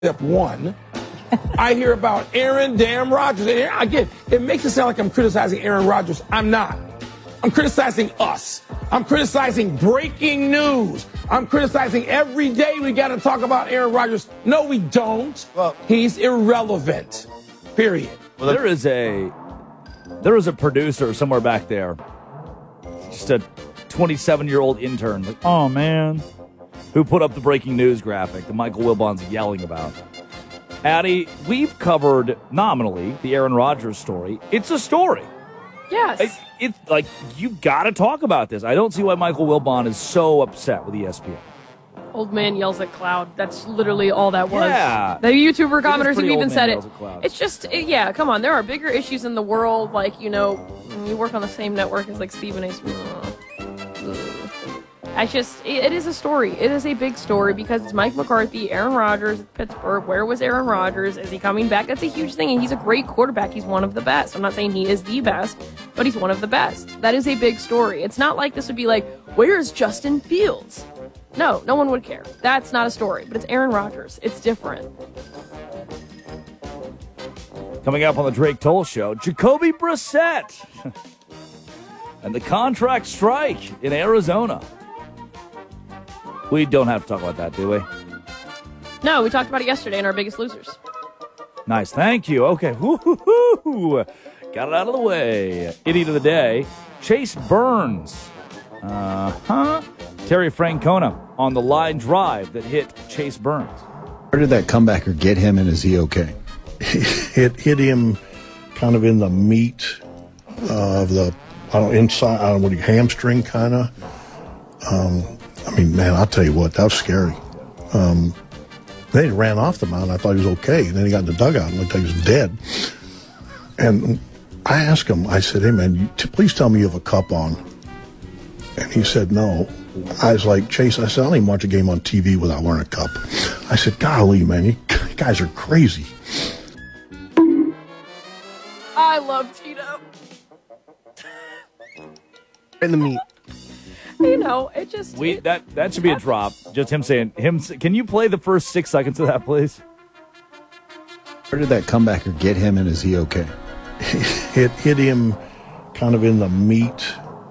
Step one. I hear about Aaron Damn Rodgers. And again, it makes it sound like I'm criticizing Aaron Rodgers. I'm not. I'm criticizing us. I'm criticizing breaking news. I'm criticizing every day we got to talk about Aaron Rodgers. No, we don't. Well, he's irrelevant. Period. Well, there is a producer somewhere back there, just a 27-year-old intern, like, oh man, who put up the breaking news graphic that Michael Wilbon's yelling about. Addie, we've covered nominally the Aaron Rodgers story. It's a story. Yes. It's like, you've got to talk about this. I don't see why Michael Wilbon is so upset with ESPN. Old man yells at cloud. That's literally all that was. Yeah. The YouTuber commenters have even said it. It's just, yeah, come on. There are bigger issues in the world. Like, you know, when you work on the same network as like Stephen A. Smith. It is a story. It is a big story because it's Mike McCarthy, Aaron Rodgers, Pittsburgh. Where was Aaron Rodgers? Is he coming back? That's a huge thing, and he's a great quarterback. He's one of the best. I'm not saying he is the best, but he's one of the best. That is a big story. It's not like this would be like, where's Justin Fields? No one would care. That's not a story, but it's Aaron Rodgers. It's different. Coming up on the Drake Toll Show, Jacoby Brissett and the contract strike in Arizona. We don't have to talk about that, do we? No, we talked about it yesterday in our Biggest Losers. Nice, thank you. Okay, woo-hoo-hoo. Got it out of the way. Idiot of the day, Chase Burns. Terry Francona on the line drive that hit Chase Burns. Where did that comebacker get him, and is he okay? It hit him kind of in the meat of the, hamstring kind of. Man, I'll tell you what, that was scary. Then he ran off the mound. I thought he was okay. And then he got in the dugout and looked like he was dead. And I asked him, I said, hey, man, please tell me you have a cup on. And he said, no. I was like, Chase, I said, I don't even watch a game on TV without wearing a cup. I said, golly, man, you guys are crazy. I love Tito. In the meat. You know, it just... That should be a drop. Just him saying... Can you play the first 6 seconds of that, please? Where did that comebacker get him, and is he okay? It hit him kind of in the meat.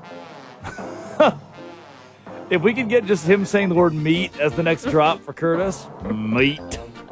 If we could get just him saying the word meat as the next drop for Curtis. Meat.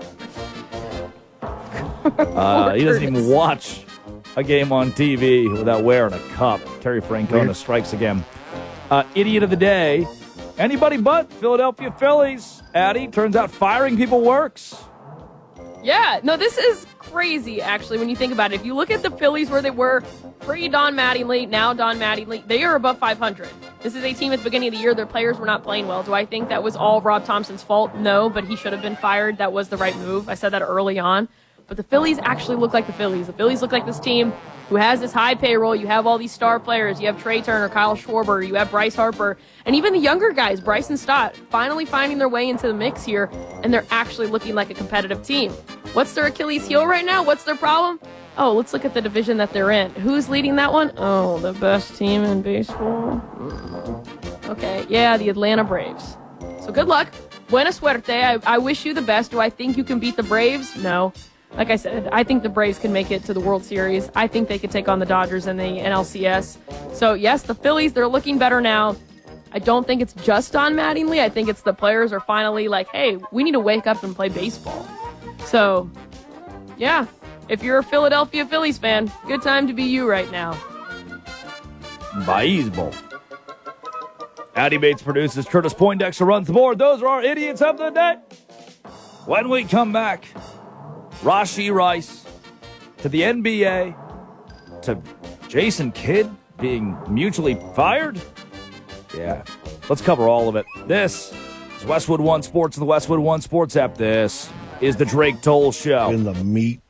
He doesn't even watch a game on TV without wearing a cup. Terry Francona strikes again. Idiot of the day. Anybody but Philadelphia Phillies. Addie, turns out firing people works. Yeah, no, this is crazy, actually, when you think about it. If you look at the Phillies where they were pre-Don Mattingly, now Don Mattingly, they are above 500. This is a team at the beginning of the year. Their players were not playing well. Do I think that was all Rob Thompson's fault? No, but he should have been fired. That was the right move. I said that early on. But the Phillies actually look like the Phillies. The Phillies look like this team who has this high payroll. You have all these star players. You have Trey Turner, Kyle Schwarber. You have Bryce Harper. And even the younger guys, Bryson Stott, finally finding their way into the mix here. And they're actually looking like a competitive team. What's their Achilles heel right now? What's their problem? Oh, let's look at the division that they're in. Who's leading that one? Oh, the best team in baseball. Okay, yeah, the Atlanta Braves. So good luck. Buena suerte. I wish you the best. Do I think you can beat the Braves? No. Like I said, I think the Braves can make it to the World Series. I think they could take on the Dodgers in the NLCS. So, yes, the Phillies, they're looking better now. I don't think it's just Don Mattingly. I think it's the players are finally like, hey, we need to wake up and play baseball. So, yeah, if you're a Philadelphia Phillies fan, good time to be you right now. Baseball. Addie Bates produces. Curtis Poindexter runs the board. Those are our idiots of the day. When we come back, Rashee Rice to the NBA, to Jason Kidd being mutually fired. Yeah, let's cover all of it. This is Westwood One Sports and the Westwood One Sports app. This is the Drake Toll Show. In the meat.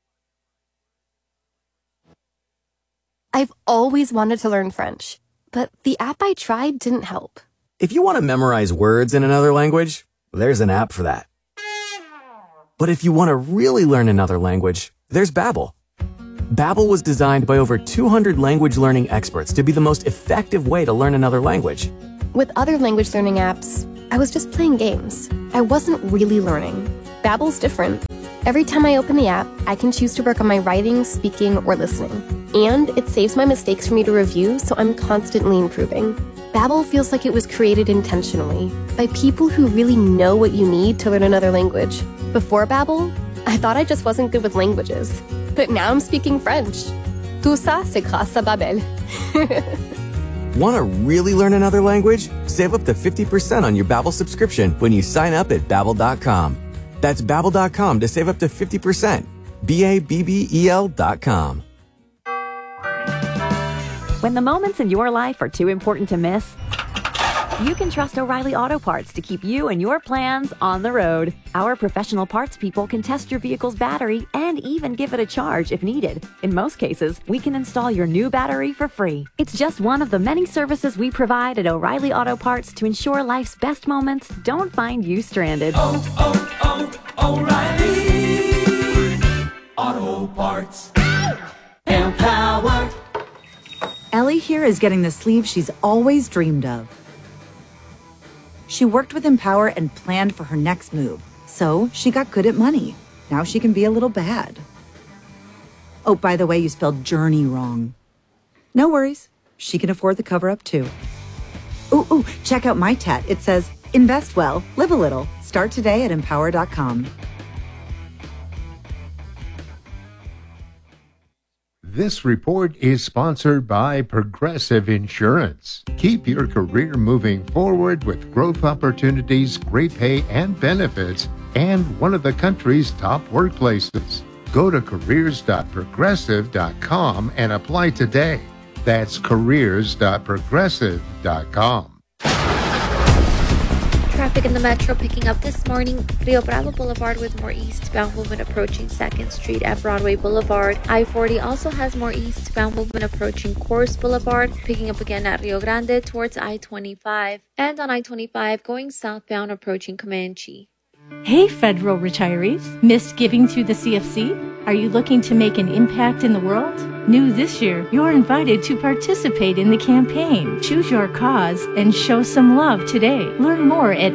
I've always wanted to learn French, but the app I tried didn't help. If you want to memorize words in another language, there's an app for that. But if you want to really learn another language, there's Babbel. Babbel was designed by over 200 language learning experts to be the most effective way to learn another language. With other language learning apps, I was just playing games. I wasn't really learning. Babbel's different. Every time I open the app, I can choose to work on my writing, speaking, or listening. And it saves my mistakes for me to review, so I'm constantly improving. Babbel feels like it was created intentionally by people who really know what you need to learn another language. Before Babbel, I thought I just wasn't good with languages. But now I'm speaking French. Tout ça, c'est grâce à Babbel. Want to really learn another language? Save up to 50% on your Babbel subscription when you sign up at Babbel.com. That's Babbel.com to save up to 50%. Babbel.com. When the moments in your life are too important to miss, you can trust O'Reilly Auto Parts to keep you and your plans on the road. Our professional parts people can test your vehicle's battery and even give it a charge if needed. In most cases, we can install your new battery for free. It's just one of the many services we provide at O'Reilly Auto Parts to ensure life's best moments don't find you stranded. O'Reilly Auto Parts. Empowered. Ellie here is getting the sleeve she's always dreamed of. She worked with Empower and planned for her next move, so she got good at money. Now she can be a little bad. Oh, by the way, you spelled journey wrong. No worries. She can afford the cover-up too. Ooh, check out my tat. It says, invest well, live a little. Start today at Empower.com. This report is sponsored by Progressive Insurance. Keep your career moving forward with growth opportunities, great pay and benefits, and one of the country's top workplaces. Go to careers.progressive.com and apply today. That's careers.progressive.com. Traffic in the metro picking up this morning. Rio Bravo Boulevard with more eastbound movement approaching 2nd Street at Broadway Boulevard. I-40 also has more eastbound movement approaching Coors Boulevard, picking up again at Rio Grande towards I-25. And on I-25 going southbound approaching Comanche. Hey, federal retirees. Missed giving to the CFC? Are you looking to make an impact in the world? New this year, you're invited to participate in the campaign. Choose your cause and show some love today. Learn more at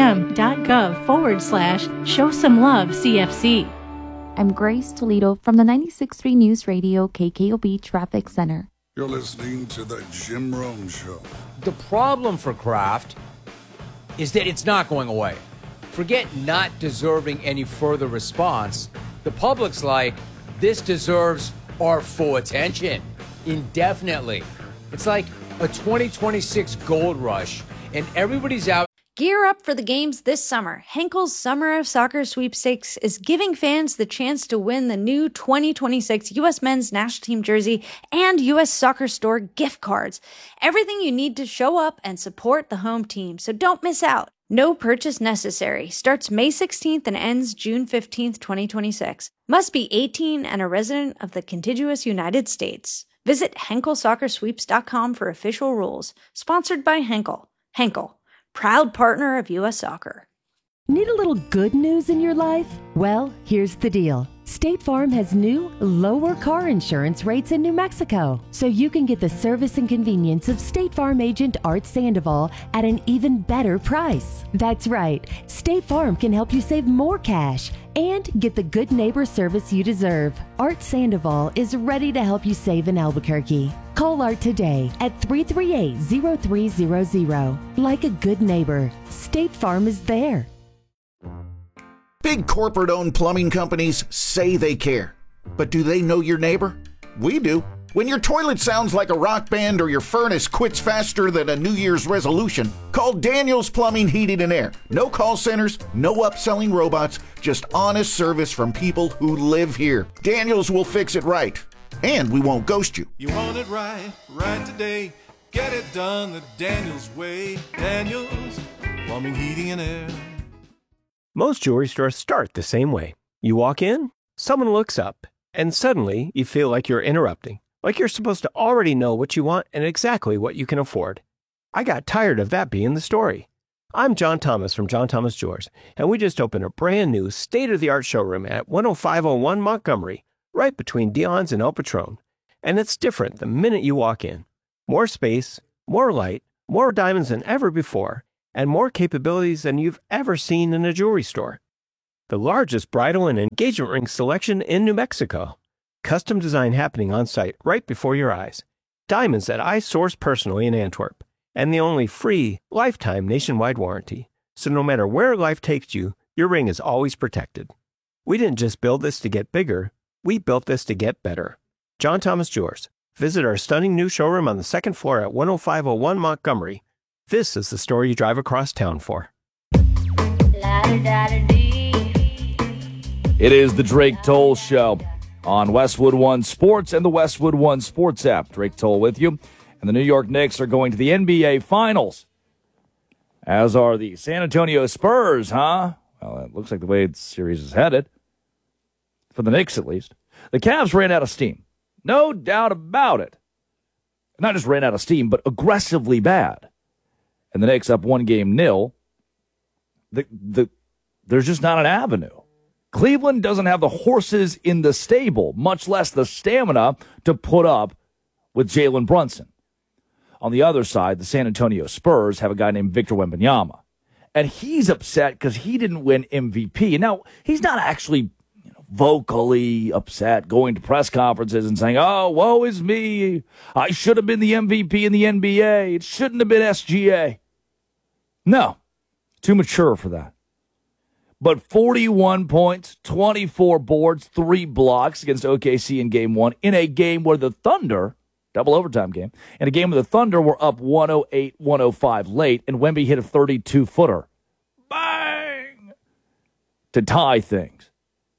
opm.gov/show-some-love-CFC. I'm Grace Toledo from the 96.3 News Radio KKOB Traffic Center. You're listening to the Jim Rome Show. The problem for Kraft is that it's not going away. Forget not deserving any further response. The public's like, this deserves our full attention indefinitely. It's like a 2026 gold rush, and everybody's out. Gear up for the games this summer. Henkel's Summer of Soccer Sweepstakes is giving fans the chance to win the new 2026 U.S. Men's National Team jersey and U.S. Soccer Store gift cards. Everything you need to show up and support the home team, so don't miss out. No purchase necessary. Starts May 16th and ends June 15th, 2026. Must be 18 and a resident of the contiguous United States. Visit HenkelSoccerSweeps.com for official rules. Sponsored by Henkel. Henkel, proud partner of U.S. Soccer. Need a little good news in your life? Well, here's the deal. State Farm has new, lower car insurance rates in New Mexico, so you can get the service and convenience of State Farm agent Art Sandoval at an even better price. That's right, State Farm can help you save more cash and get the good neighbor service you deserve. Art Sandoval is ready to help you save in Albuquerque. Call Art today at 338-0300. Like a good neighbor, State Farm is there. Big corporate-owned plumbing companies say they care. But do they know your neighbor? We do. When your toilet sounds like a rock band or your furnace quits faster than a New Year's resolution, call Daniels Plumbing, Heating, and Air. No call centers, no upselling robots, just honest service from people who live here. Daniels will fix it right. And we won't ghost you. You want it right today. Get it done the Daniels way. Daniels Plumbing, Heating, and Air. Most jewelry stores start the same way. You walk in, someone looks up, and suddenly you feel like you're interrupting, like you're supposed to already know what you want and exactly what you can afford. I got tired of that being the story. I'm John Thomas from John Thomas Jewelers, and we just opened a brand new state-of-the-art showroom at 10501 Montgomery, right between Dion's and El Patron. And it's different the minute you walk in. More space, more light, more diamonds than ever before, and more capabilities than you've ever seen in a jewelry store. the largest bridal and engagement ring selection in New Mexico. Custom design happening on site right before your eyes. Diamonds that I source personally in Antwerp. And the only free, lifetime nationwide warranty. So no matter where life takes you, your ring is always protected. We didn't just build this to get bigger, we built this to get better. John Thomas Jewelers. Visit our stunning new showroom on the second floor at 10501 Montgomery. This is the store you drive across town for. It is the Drake Toll Show on Westwood One Sports and the Westwood One Sports app. Drake Toll with you. And the New York Knicks are going to the NBA Finals. As are the San Antonio Spurs, huh? Well, it looks like the way the series is headed. For the Knicks, at least. The Cavs ran out of steam. No doubt about it. Not just ran out of steam, but aggressively bad. And the Knicks up 1-0. There's just not an avenue. Cleveland doesn't have the horses in the stable, much less the stamina to put up with Jalen Brunson. On the other side, the San Antonio Spurs have a guy named Victor Wembanyama. And he's upset because he didn't win MVP. Now, he's not actually vocally upset, going to press conferences and saying, oh, woe is me. I should have been the MVP in the NBA. It shouldn't have been SGA. No, too mature for that. But 41 points, 24 boards, 3 blocks against OKC in Game 1 in a game where the Thunder, double overtime game, in a game where the Thunder were up 108-105 late, and Wemby hit a 32-footer. Bang! To tie things.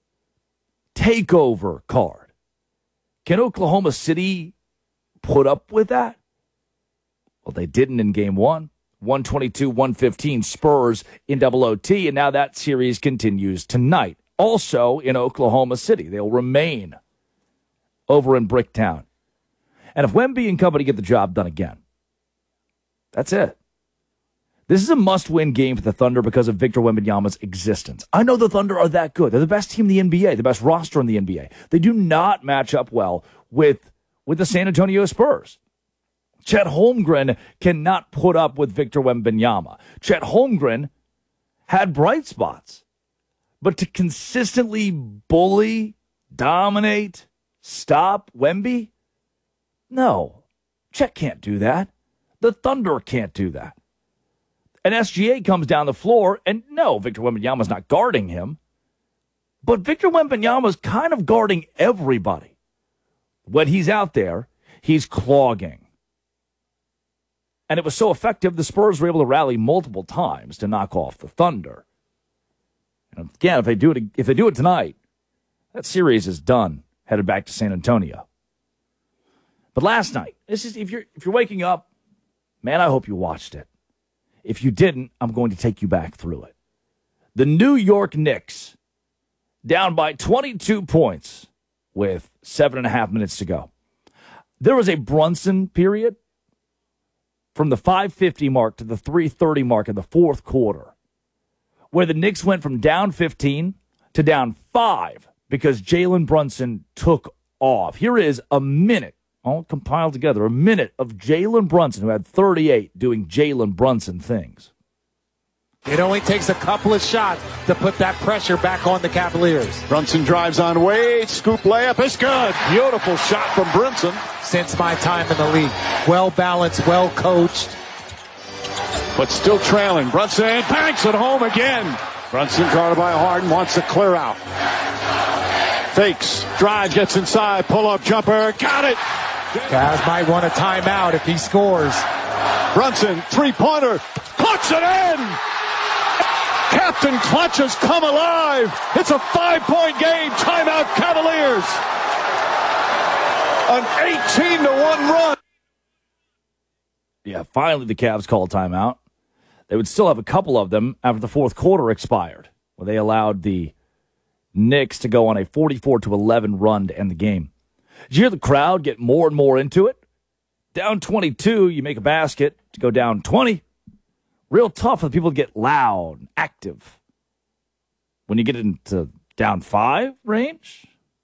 Takeover card. Can Oklahoma City put up with that? Well, they didn't in Game 1. 122-115 Spurs in double OT, and now that series continues tonight. Also in Oklahoma City. They'll remain over in Bricktown. And if Wemby and company get the job done again, that's it. This is a must-win game for the Thunder because of Victor Wembanyama's existence. I know the Thunder are that good. They're the best team in the NBA, the best roster in the NBA. They do not match up well with the San Antonio Spurs. Chet Holmgren cannot put up with Victor Wembanyama. Chet Holmgren had bright spots. But to consistently bully, dominate, stop Wemby? No. Chet can't do that. The Thunder can't do that. And SGA comes down the floor, and no, Victor Wembanyama's not guarding him. But Victor Wembanyama's kind of guarding everybody. When he's out there, he's clogging. And it was so effective, the Spurs were able to rally multiple times to knock off the Thunder. And again, if they do it tonight, that series is done, headed back to San Antonio. But last night, this is if you're waking up, man, I hope you watched it. If you didn't, I'm going to take you back through it. The New York Knicks down by 22 points with 7.5 minutes to go. There was a Brunson period from the 5:50 mark to the 3:30 mark in the fourth quarter, where the Knicks went from down 15 to down 5 because Jalen Brunson took off. Here is a minute, all compiled together, a minute of Jalen Brunson, who had 38, doing Jalen Brunson things. It only takes a couple of shots to put that pressure back on the Cavaliers. Brunson drives on Wade. Scoop layup is good. Beautiful shot from Brunson. Since my time in the league. Well balanced, well coached. But still trailing. Brunson banks it home again. Brunson guarded by Harden, wants to clear out. Fakes, drive, gets inside, pull-up jumper, got it. Cavs might want a timeout if he scores. Brunson, three-pointer, puts it in. Captain Clutch has come alive. It's a 5-point game. Timeout, Cavaliers. An 18-1 run. Yeah, finally the Cavs called timeout. They would still have a couple of them after the fourth quarter expired, where they allowed the Knicks to go on a 44-11 run to end the game. Did you hear the crowd get more and more into it? Down 22, you make a basket to go down 20. Real tough for the people to get loud and active. When you get into down 5 range,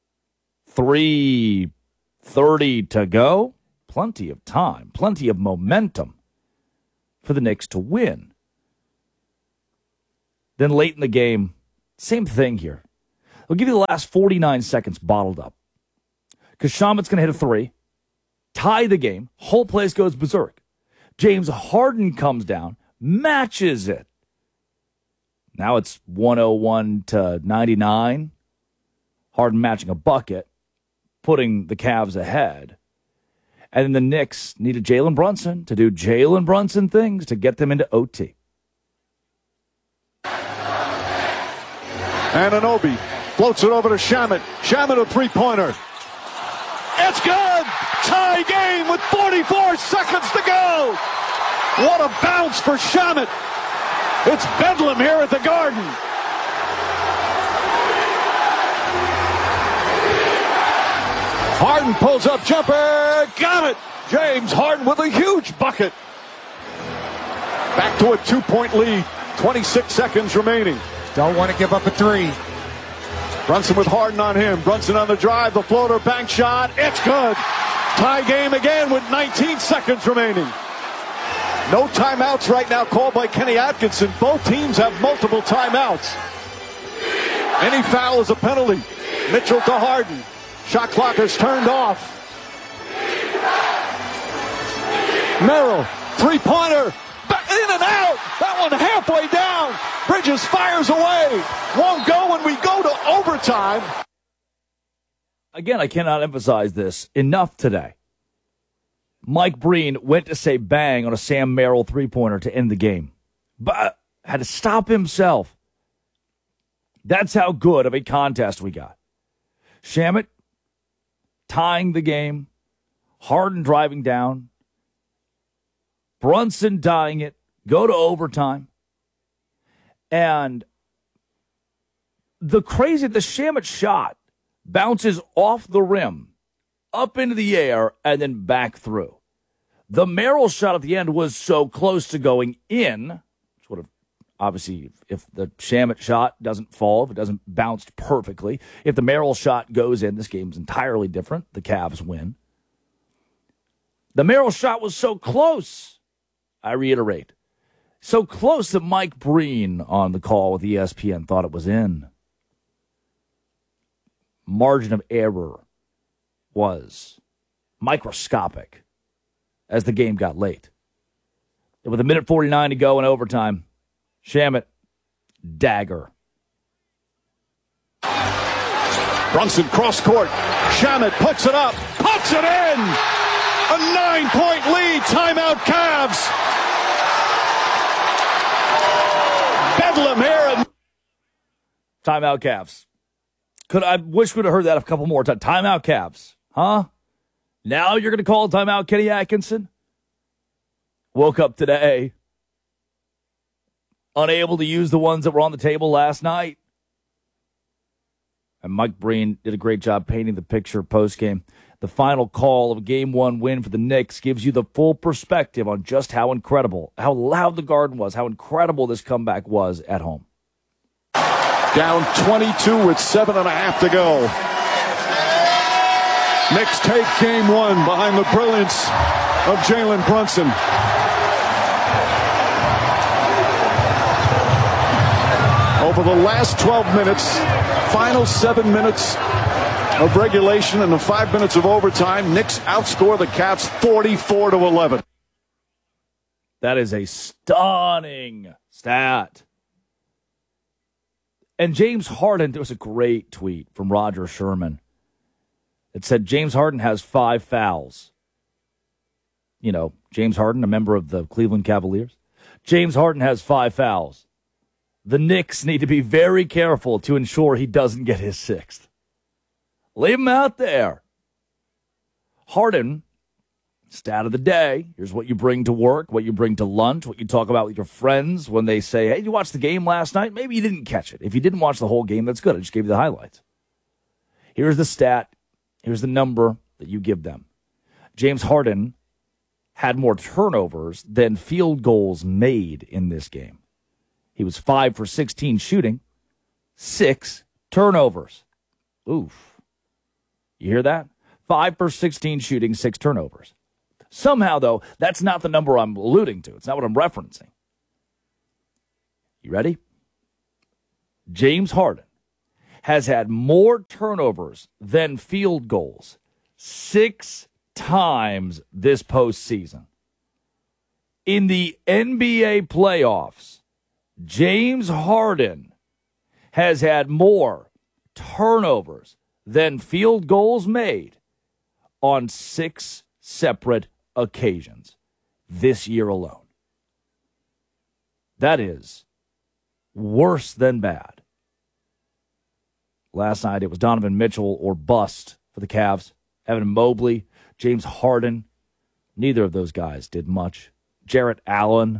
3:30 to go, plenty of time, plenty of momentum for the Knicks to win. Then late in the game, Same thing here. I'll give you the last 49 seconds bottled up. Because Shamet's going to hit a three, tie the game, whole place goes berserk. James Harden comes down, matches it. Now it's 101 to 99. Harden matching a bucket, putting the Cavs ahead. And then the Knicks needed Jalen Brunson to do Jalen Brunson things to get them into OT. Anunoby floats it over to Shamet. Shamet, a three-pointer. It's good! Tie game with 44 seconds to go! What a bounce for Shamet! It's bedlam here at the Garden. Harden pulls up, jumper, got it! James Harden with a huge bucket. Back to a 2-point lead, 26 seconds remaining. Don't want to give up a three. Brunson with Harden on him. Brunson on the drive, the floater, bank shot. It's good. Tie game again with 19 seconds remaining. No timeouts right now called by Kenny Atkinson. Both teams have multiple timeouts. Any foul is a penalty. Mitchell to Harden. Shot clock is turned off. Merrill, three-pointer. In and out. That one halfway down. Bridges fires away. Won't go when we go to overtime. Again, I cannot emphasize this enough today. Mike Breen went to say bang on a Sam Merrill three-pointer to end the game, but had to stop himself. That's how good of a contest we got. Shamet tying the game, Harden driving down, Brunson tying it, go to overtime. And the Shamet shot bounces off the rim, up into the air, and then back through. The Merrill shot at the end was so close to going in. Sort of, obviously, if the Shamet shot doesn't fall, if it doesn't bounce perfectly, if the Merrill shot goes in, this game's entirely different. The Cavs win. The Merrill shot was so close, I reiterate, so close that Mike Breen on the call with ESPN thought it was in. Margin of error was microscopic as the game got late. And with 1:49 to go in overtime, Shamet, dagger. Brunson cross court. Shamet puts it up, puts it in. A 9-point lead. Timeout Cavs. Bedlam here. Timeout Cavs. I wish we'd have heard that a couple more times. Timeout Cavs. Huh? Now you're going to call timeout Kenny Atkinson? Woke up today, unable to use the ones that were on the table last night. And Mike Breen did a great job painting the picture post-game. The final call of a Game 1 win for the Knicks gives you the full perspective on just how incredible, how loud the Garden was, how incredible this comeback was at home. Down 22 with 7.5 to go. Knicks take Game 1 behind the brilliance of Jalen Brunson. Over the last 12 minutes, final 7 minutes of regulation and the 5 minutes of overtime, Knicks outscore the Cavs 44-11. That is a stunning stat. And James Harden, there was a great tweet from Roger Sherman. It said James Harden has 5 fouls. You know, James Harden, a member of the Cleveland Cavaliers. James Harden has 5 fouls. The Knicks need to be very careful to ensure he doesn't get his 6th. Leave him out there. Harden, stat of the day. Here's what you bring to work, what you bring to lunch, what you talk about with your friends when they say, hey, you watched the game last night? Maybe you didn't catch it. If you didn't watch the whole game, that's good. I just gave you the highlights. Here's the stat. Here's the number that you give them. James Harden had more turnovers than field goals made in this game. He was 5 for 16 shooting, 6 turnovers. Oof. You hear that? 5 for 16 shooting, 6 turnovers. Somehow, though, that's not the number I'm alluding to. It's not what I'm referencing. You ready? James Harden has had more turnovers than field goals 6 times this postseason. In the NBA playoffs, James Harden has had more turnovers than field goals made on 6 separate occasions this year alone. That is worse than bad. Last night it was Donovan Mitchell or bust for the Cavs. Evan Mobley, James Harden, neither of those guys did much. Jarrett Allen,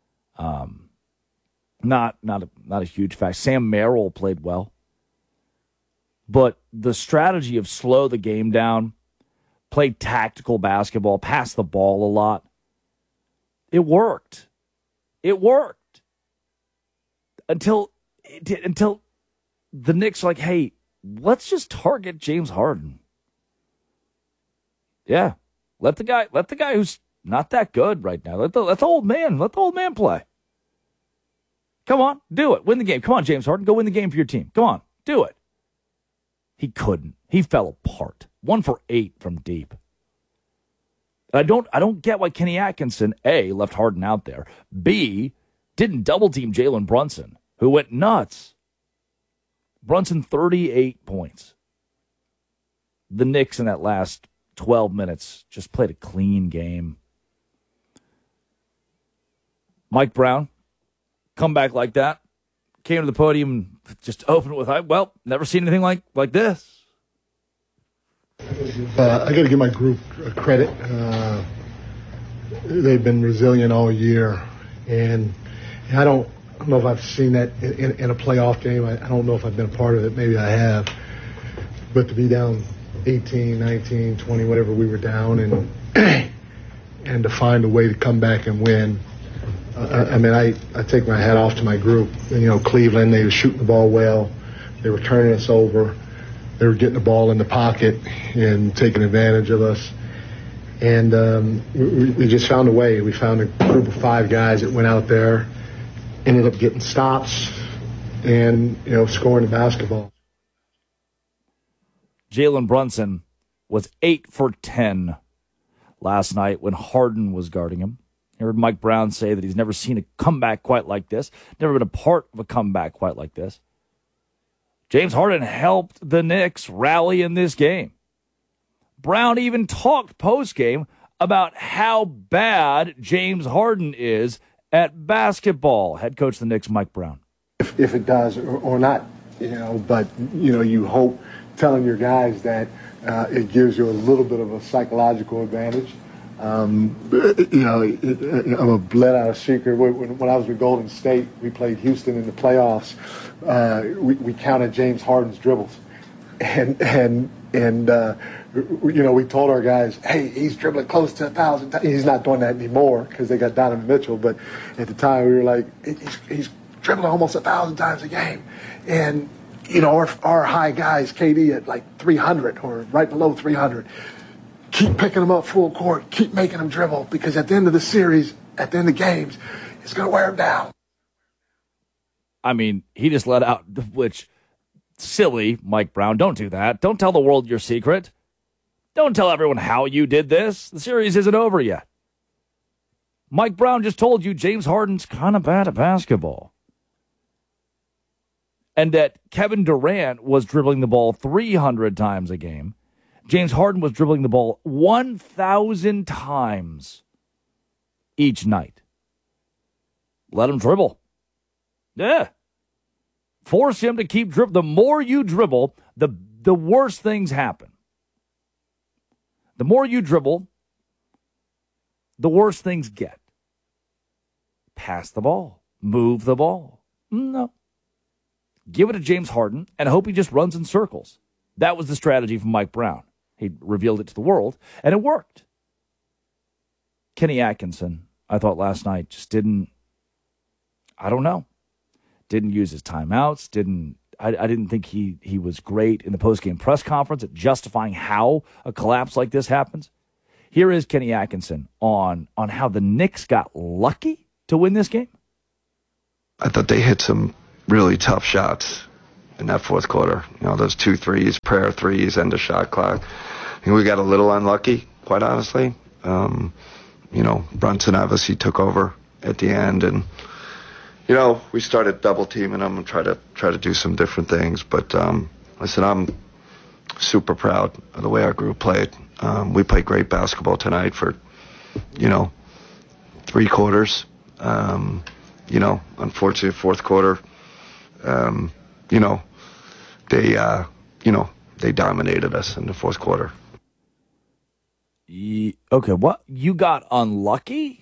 not a huge fact. Sam Merrill played well. But the strategy of slow the game down, play tactical basketball, pass the ball a lot, it worked. It worked. Until the Knicks were like, hey, let's just target James Harden. Yeah. Let the guy who's not that good right now, let the old man play. Come on, do it. Win the game. Come on, James Harden, go win the game for your team. Come on, do it. He couldn't. He fell apart. 1 for 8 from deep. I don't get why Kenny Atkinson, A, left Harden out there, B, didn't double-team Jalen Brunson, who went nuts. Brunson, 38 points. The Knicks in that last 12 minutes just played a clean game. Mike Brown, comeback like that, came to the podium and just opened with, well, never seen anything like this. I got to give my group credit. They've been resilient all year, and I don't know if I've seen that in a playoff game. I don't know if I've been a part of it. Maybe I have. But to be down 18, 19, 20, whatever we were down, and to find a way to come back and win. I take my hat off to my group. Cleveland, they were shooting the ball well. They were turning us over. They were getting the ball in the pocket and taking advantage of us. And we just found a way. We found a group of 5 guys that went out there, ended up getting stops, and, scoring the basketball. Jalen Brunson was 8 for 10 last night when Harden was guarding him. I heard Mike Brown say that he's never seen a comeback quite like this, never been a part of a comeback quite like this. James Harden helped the Knicks rally in this game. Brown even talked post-game about how bad James Harden is at basketball. Head coach of the Knicks, Mike Brown. If it does or not, but, you hope telling your guys that it gives you a little bit of a psychological advantage. I'm a bled out secret. When I was with Golden State, we played Houston in the playoffs. We counted James Harden's dribbles, and we told our guys, hey, he's dribbling close to 1,000 times. He's not doing that anymore because they got Donovan Mitchell. But at the time, we were like, he's dribbling almost 1,000 times a game, and our high guys, KD at like 300 or right below 300. Keep picking them up full court. Keep making them dribble because at the end of the series, at the end of games, it's going to wear them down. I mean, he just let out, which, silly, Mike Brown. Don't do that. Don't tell the world your secret. Don't tell everyone how you did this. The series isn't over yet. Mike Brown just told you James Harden's kind of bad at basketball. And that Kevin Durant was dribbling the ball 300 times a game. James Harden was dribbling the ball 1,000 times each night. Let him dribble. Yeah. Force him to keep dribbling. The more you dribble, the worse things happen. The more you dribble, the worse things get. Pass the ball. Move the ball. No. Give it to James Harden and hope he just runs in circles. That was the strategy from Mike Brown. He revealed it to the world, and it worked. Kenny Atkinson, I thought last night, just didn't use his timeouts, I didn't think he was great in the postgame press conference at justifying how a collapse like this happens. Here is Kenny Atkinson on how the Knicks got lucky to win this game. I thought they hit some really tough shots in that fourth quarter. You know, those 2 threes, prayer threes, end of shot clock. I think we got a little unlucky, quite honestly. You know, Brunson obviously took over at the end, and you know, we started double teaming them and try to do some different things. But listen, I'm super proud of the way our group played. We played great basketball tonight for, you know, 3 quarters. You know, unfortunately, fourth quarter, you know, they dominated us in the fourth quarter. Okay, what? You got unlucky?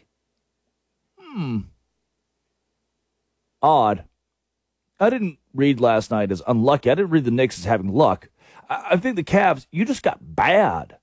Odd. I didn't read last night as unlucky. I didn't read the Knicks as having luck. I think the Cavs, you just got bad.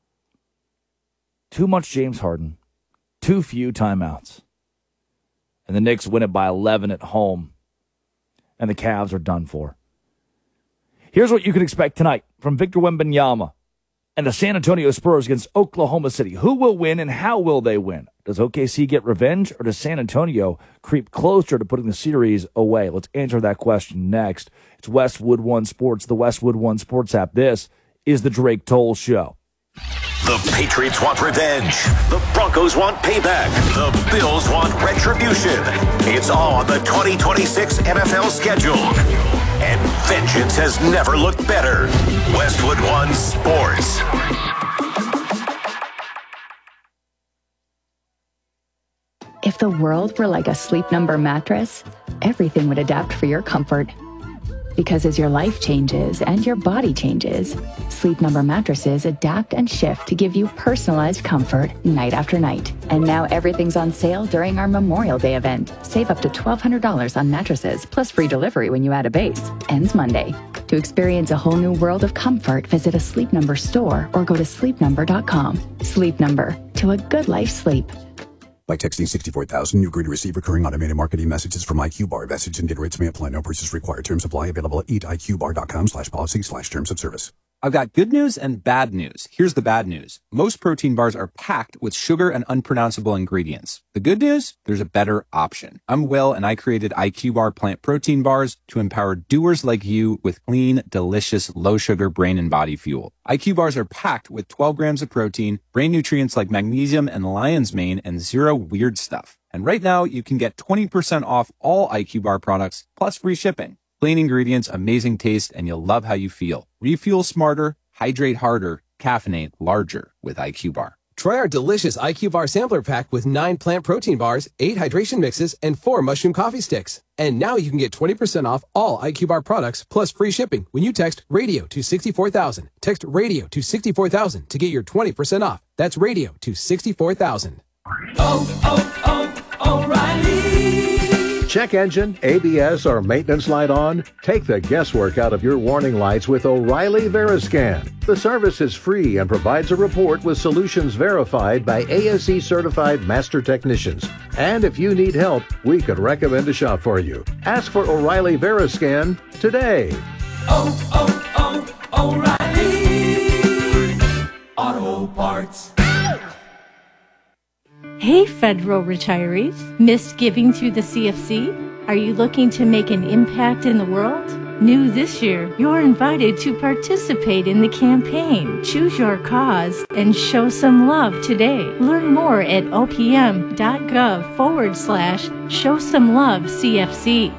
Too much James Harden. Too few timeouts. And the Knicks win it by 11 at home. And the Cavs are done for. Here's what you can expect tonight from Victor Wembanyama and the San Antonio Spurs against Oklahoma City. Who will win and how will they win? Does OKC get revenge or does San Antonio creep closer to putting the series away? Let's answer that question next. It's Westwood One Sports, the Westwood One Sports app. This is the Drake Toll Show. The Patriots want revenge. The Broncos want payback. The Bills want retribution. It's all on the 2026 NFL schedule. And vengeance has never looked better. Westwood One Sports. If the world were like a Sleep Number mattress, everything would adapt for your comfort. Because as your life changes and your body changes, Sleep Number mattresses adapt and shift to give you personalized comfort night after night. And now everything's on sale during our Memorial Day event. Save up to $1,200 on mattresses, plus free delivery when you add a base. Ends Monday. To experience a whole new world of comfort, visit a Sleep Number store or go to sleepnumber.com. Sleep Number. To a good life sleep. By texting 64,000, you agree to receive recurring automated marketing messages from IQ Bar. Message and data rates may apply. No purchase required. Terms apply. Available at eatiqbar.com/policy/terms of service. I've got good news and bad news. Here's the bad news. Most protein bars are packed with sugar and unpronounceable ingredients. The good news? There's a better option. I'm Will, and I created IQ Bar plant protein bars to empower doers like you with clean, delicious, low-sugar brain and body fuel. IQ Bars are packed with 12 grams of protein, brain nutrients like magnesium and lion's mane, and zero weird stuff. And right now, you can get 20% off all IQ Bar products, plus free shipping. Clean ingredients, amazing taste, and you'll love how you feel. Refuel smarter, hydrate harder, caffeinate larger with IQ Bar. Try our delicious IQ Bar sampler pack with 9 plant protein bars, 8 hydration mixes, and 4 mushroom coffee sticks. And now you can get 20% off all IQ Bar products plus free shipping when you text RADIO to 64,000. Text RADIO to 64,000 to get your 20% off. That's RADIO to 64,000. O'Reilly. Check engine, ABS, or maintenance light on? Take the guesswork out of your warning lights with O'Reilly Veriscan. The service is free and provides a report with solutions verified by ASE certified master technicians. And if you need help, we could recommend a shop for you. Ask for O'Reilly Veriscan today. O'Reilly Auto Parts. Hey, federal retirees. Missed giving to the CFC? Are you looking to make an impact in the world? New this year, you're invited to participate in the campaign. Choose your cause and show some love today. Learn more at opm.gov/show-some-love-CFC.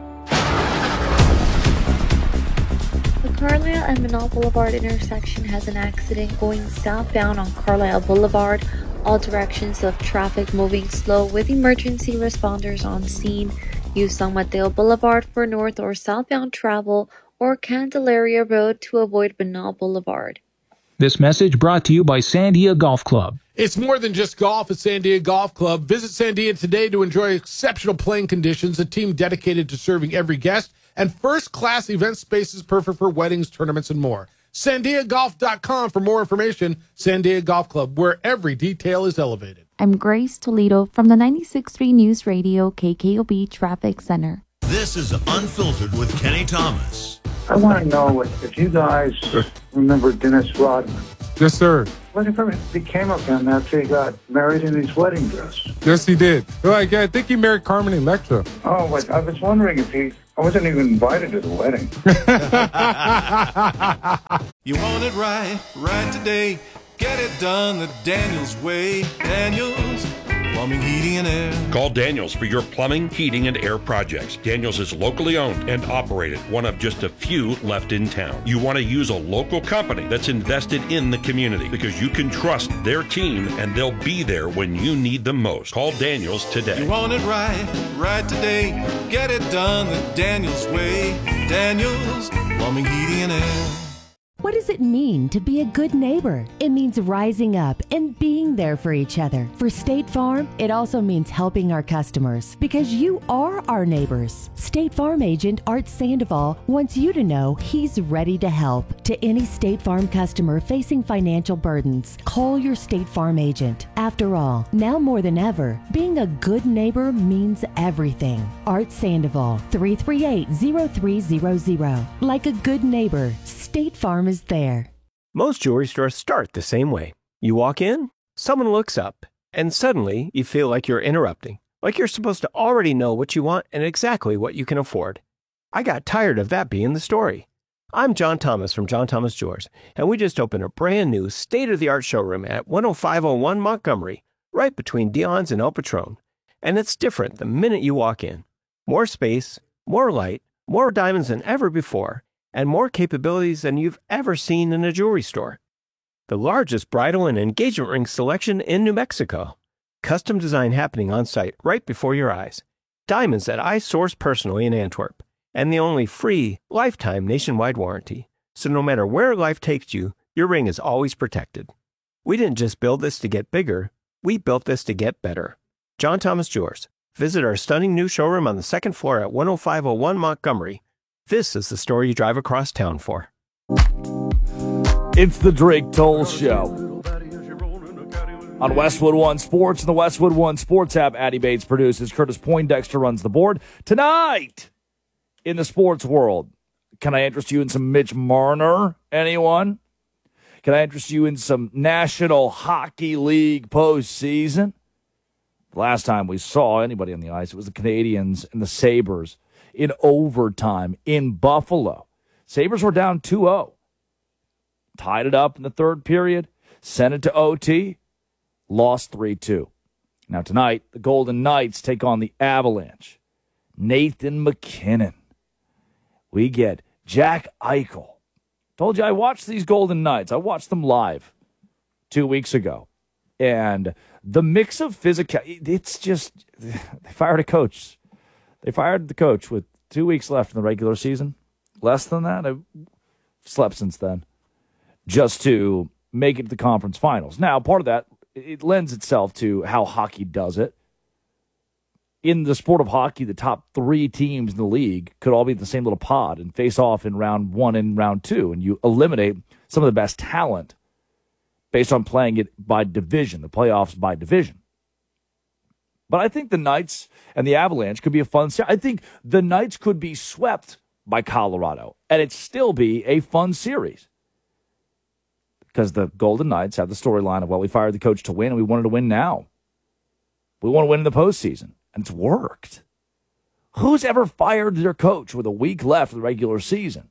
The Carlisle and Menal Boulevard intersection has an accident going southbound on Carlisle Boulevard. All directions of traffic moving slow with emergency responders on scene. Use San Mateo Boulevard for north or southbound travel or Candelaria Road to avoid Menal Boulevard. This message brought to you by Sandia Golf Club. It's more than just golf at Sandia Golf Club. Visit Sandia today to enjoy exceptional playing conditions, a team dedicated to serving every guest, and first-class event spaces perfect for weddings, tournaments, and more. SandiaGolf.com for more information. Sandia Golf Club, where every detail is elevated. I'm Grace Toledo from the 96.3 News Radio KKOB Traffic Center. This is Unfiltered with Kenny Thomas. I want to know if you guys remember Dennis Rodman. Yes, sir. Whatever became of him after he got married in his wedding dress? Yes, he did. I think he married Carmen Electra. Oh, but I was wondering if he I wasn't even invited to the wedding. You want it right today. Get it done the Daniels way. Daniels Plumbing, Heating, and Air. Call Daniels for your plumbing, heating, and air projects. Daniels is locally owned and operated, one of just a few left in town. You want to use a local company that's invested in the community because you can trust their team and they'll be there when you need them most. Call Daniels today. You want it right today. Get it done the Daniels way. Daniels Plumbing, Heating, and Air. What does it mean to be a good neighbor? It means rising up and being there for each other. For State Farm, it also means helping our customers because you are our neighbors. State Farm agent Art Sandoval wants you to know he's ready to help. To any State Farm customer facing financial burdens, call your State Farm agent. After all, now more than ever, being a good neighbor means everything. Art Sandoval, 338-0300. Like a good neighbor, State Farm is there. Most jewelry stores start the same way. You walk in, someone looks up, and suddenly you feel like you're interrupting, like you're supposed to already know what you want and exactly what you can afford. I got tired of that being the story. I'm John Thomas from John Thomas Jewelers, and we just opened a brand new state-of-the-art showroom at 10501 Montgomery, right between Dion's and El Patron. And it's different the minute you walk in. More space, more light, more diamonds than ever before, and more capabilities than you've ever seen in a jewelry store. The largest bridal and engagement ring selection in New Mexico. Custom design happening on site right before your eyes. Diamonds that I source personally in Antwerp. And the only free, lifetime nationwide warranty. So no matter where life takes you, your ring is always protected. We didn't just build this to get bigger, we built this to get better. John Thomas Jewelers. Visit our stunning new showroom on the second floor at 10501 Montgomery. This is the story you drive across town for. It's the Drake Toll Show. On Westwood One Sports and the Westwood One Sports app, Addie Bates produces. Curtis Poindexter runs the board. Tonight, in the sports world, can I interest you in some Mitch Marner? Anyone? Can I interest you in some National Hockey League postseason? The last time we saw anybody on the ice, it was the Canadiens and the Sabres in overtime in Buffalo. Sabres were down 2-0. Tied it up in the third period, sent it to OT, lost 3-2. Now tonight, the Golden Knights take on the Avalanche. Nathan MacKinnon. We get Jack Eichel. Told you I watched these Golden Knights. I watched them live 2 weeks ago. And the mix of physical, it's just, they fired a coach. They fired the coach with 2 weeks left in the regular season. Less than that. I've slept since then. Just to make it to the conference finals. Now, part of that, it lends itself to how hockey does it. In the sport of hockey, the top three teams in the league could all be in the same little pod and face off in round one and round two. And you eliminate some of the best talent based on playing it by division, the playoffs by division. But I think the Knights and the Avalanche could be a fun series. I think the Knights could be swept by Colorado, and it'd still be a fun series. Because the Golden Knights have the storyline of, well, we fired the coach to win, and we wanted to win now. We want to win in the postseason, and it's worked. Who's ever fired their coach with a week left of the regular season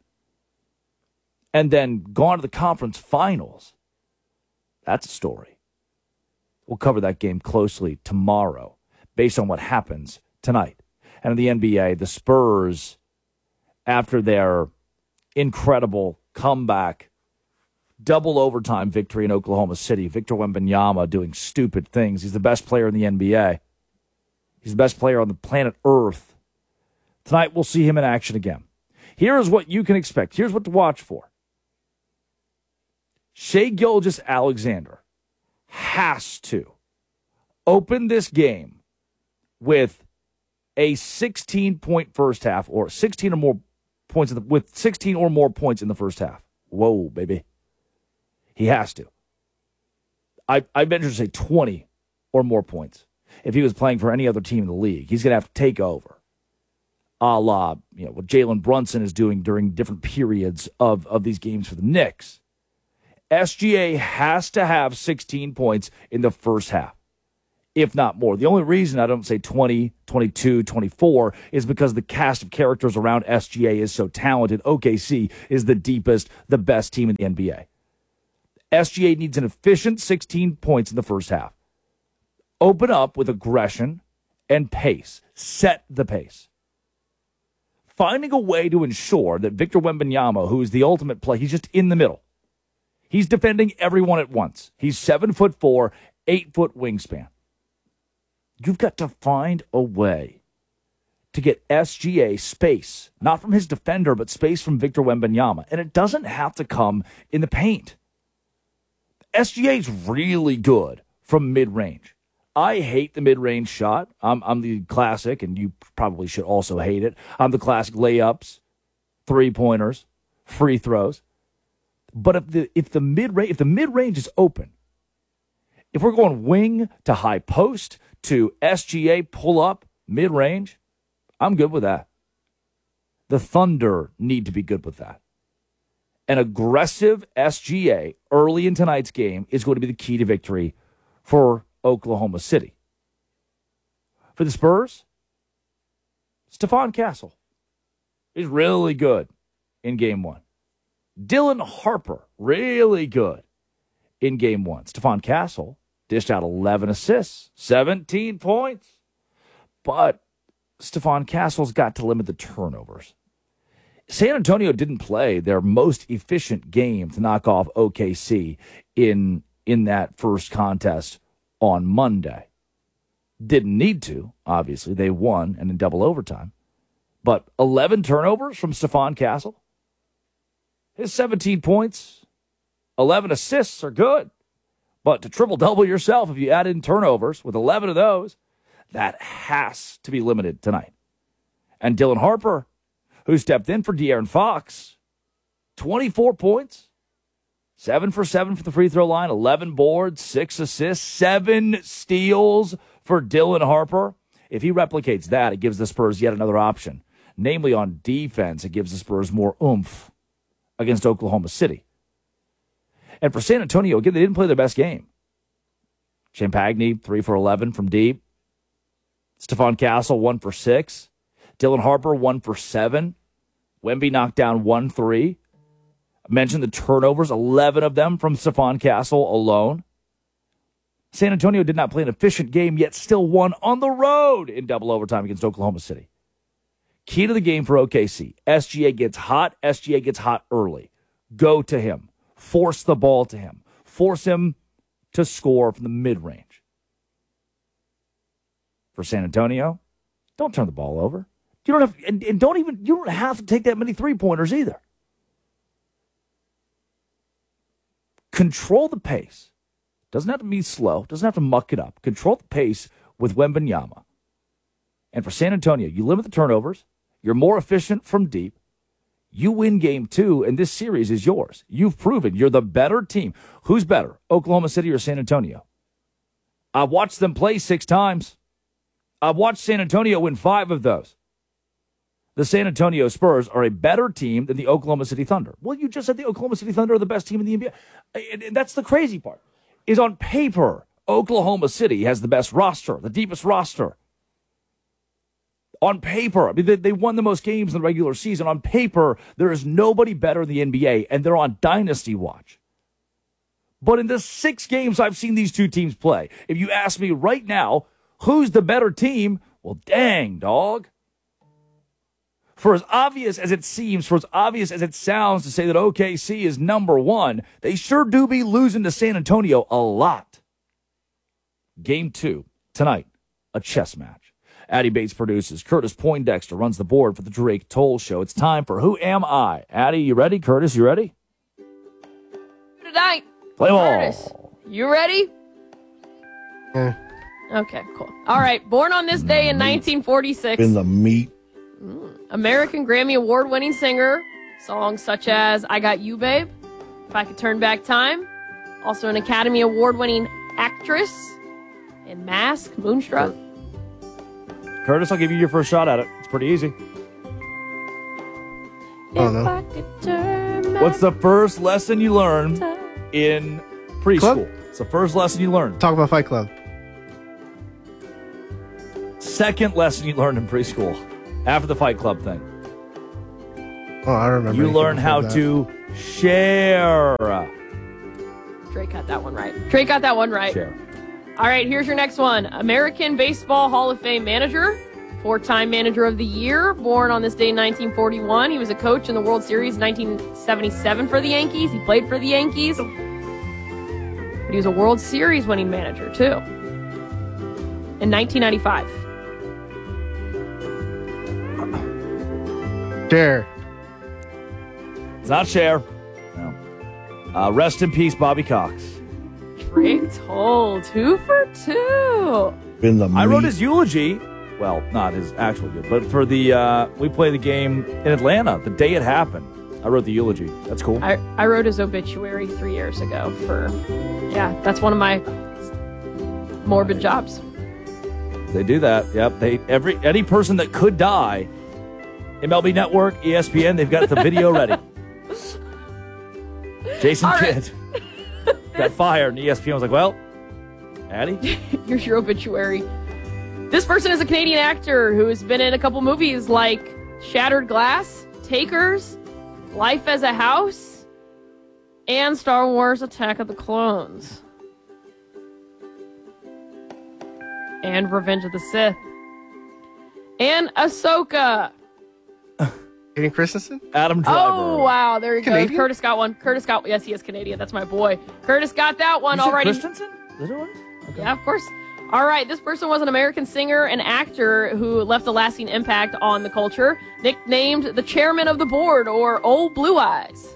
and then gone to the conference finals? That's a story. We'll cover that game closely tomorrow, based on what happens tonight. And in the NBA, the Spurs, after their incredible comeback, double overtime victory in Oklahoma City, Victor Wembanyama doing stupid things. He's the best player in the NBA. He's the best player on the planet Earth. Tonight, we'll see him in action again. Here is what you can expect. Here's what to watch for. Shai Gilgeous-Alexander has to open this game with a 16-point first half, or 16 or more points with 16 or more points in the first half. Whoa, baby. He has to. I venture to say 20 or more points. If he was playing for any other team in the league, he's going to have to take over. A la, what Jalen Brunson is doing during different periods of these games for the Knicks. SGA has to have 16 points in the first half. if not more. The only reason I don't say 20, 22, 24 is because the cast of characters around SGA is so talented. OKC is the deepest, the best team in the NBA. SGA needs an efficient 16 points in the first half. Open up with aggression and pace. Set the pace. Finding a way to ensure that Victor Wembanyama, who is the ultimate play, he's just in the middle. He's defending everyone at once. He's 7'4", 8-foot wingspan. You've got to find a way to get SGA space, not from his defender, but space from Victor Wembanyama. And it doesn't have to come in the paint. SGA's really good from mid-range. I hate the mid-range shot. I'm the classic, and you probably should also hate it. I'm the classic layups, three-pointers, free throws. But if the mid-range is open, if we're going wing to high post to SGA pull up mid-range, I'm good with that. The Thunder need to be good with that. An aggressive SGA early in tonight's game is going to be the key to victory for Oklahoma City. For the Spurs, Stephon Castle is really good in Game 1. Dylan Harper, really good in Game 1. Stephon Castle dished out 11 assists, 17 points. But Stephon Castle's got to limit the turnovers. San Antonio didn't play their most efficient game to knock off OKC in that first contest on Monday. Didn't need to, obviously. They won and in double overtime. But 11 turnovers from Stephon Castle. His 17 points, 11 assists are good. But to triple-double yourself, if you add in turnovers with 11 of those, that has to be limited tonight. And Dylan Harper, who stepped in for De'Aaron Fox, 24 points, 7 for 7 for the free throw line, 11 boards, 6 assists, 7 steals for Dylan Harper. If he replicates that, it gives the Spurs yet another option. Namely, on defense, it gives the Spurs more oomph against Oklahoma City. And for San Antonio, again, they didn't play their best game. Champagny, 3 for 11 from deep. Stephon Castle, 1 for 6. Dylan Harper, 1 for 7. Wemby knocked down 1 3. I mentioned the turnovers, 11 of them from Stephon Castle alone. San Antonio did not play an efficient game, yet still won on the road in double overtime against Oklahoma City. Key to the game for OKC. SGA gets hot. SGA gets hot early. Go to him. Force the ball to him. Force him to score from the mid-range. For San Antonio, don't turn the ball over. You don't have, and you don't have to take that many three-pointers either. Control the pace. Doesn't have to be slow. Doesn't have to muck it up. Control the pace with Wembanyama. And for San Antonio, you limit the turnovers. You're more efficient from deep. You win Game 2, and this series is yours. You've proven you're the better team. Who's better, Oklahoma City or San Antonio? I've watched them play 6 times. I've watched San Antonio win 5 of those. The San Antonio Spurs are a better team than the Oklahoma City Thunder. Well, you just said the Oklahoma City Thunder are the best team in the NBA. And that's the crazy part, is on paper, Oklahoma City has the best roster, the deepest roster. On paper, I mean, they won the most games in the regular season. On paper, there is nobody better in the NBA, and they're on dynasty watch. But in the 6 games I've seen these two teams play, if you ask me right now, who's the better team? Well, dang, dog. For as obvious as it seems, for as obvious as it sounds to say that OKC is number 1, they sure do be losing to San Antonio a lot. Game 2, tonight, a chess match. Addy Bates produces. Curtis Poindexter runs the board for the Drake Toll Show. It's time for Who Am I? Addy, you ready? Curtis, you ready? Tonight. Play ball. Curtis, you ready? Yeah. Okay, cool. All right. Born on this day in 1946. In the meat. American Grammy Award-winning singer. Songs such as I Got You, Babe, If I Could Turn Back Time. Also an Academy Award-winning actress in Mask, Moonstruck. Curtis, I'll give you your first shot at it. It's pretty easy. I don't know. What's the first lesson you learned in preschool? Club? It's the first lesson you learned. Talk about Fight Club. second lesson you learned in preschool after the Fight Club thing? Oh, I remember. You learn how to share. Trey got that one right. Share. All right, here's your next one. American Baseball Hall of Fame manager, 4-time Manager of the Year, born on this day in 1941. He was a coach in the World Series in 1977 for the Yankees. He played for the Yankees. But he was a World Series winning manager, too. In 1995. Share. It's not Cher. No. Rest in peace, Bobby Cox. Drake Toll, 2 for 2. I wrote his eulogy. Well, not his actual eulogy, but for the we played the game in Atlanta the day it happened. I wrote the eulogy. That's cool. I wrote his obituary 3 years ago that's one of my morbid jobs. They do that. Yep. Any person that could die, MLB Network, ESPN, they've got the video ready. Jason Kidd got fired, and ESPN was like, well, Addie? Here's your obituary. This person is a Canadian actor who has been in a couple movies like Shattered Glass, Takers, Life as a House, and Star Wars Attack of the Clones. And Revenge of the Sith. And Ahsoka. Hayden Christensen? Adam Driver. Oh, wow. There you Canadian? go. Curtis got one. Yes, he is Canadian. That's my boy. Curtis got that one already. Christensen? Is it one? Okay. Yeah, of course. All right. This person was an American singer and actor who left a lasting impact on the culture, nicknamed the chairman of the board, or Old Blue Eyes.